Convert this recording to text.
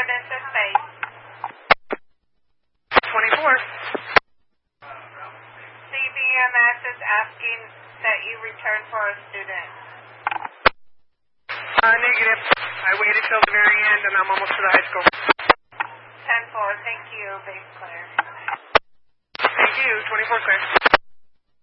this is Faith. 24. CBMS is asking that you return for a student. Negative. I waited till the very end and I'm almost to the high school. 10-4, thank you, base clear. Thank you, 24 clear.